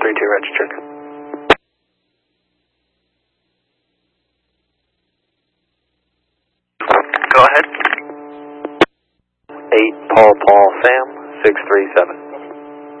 32 registered. Go ahead. 8 Paul Sam 637.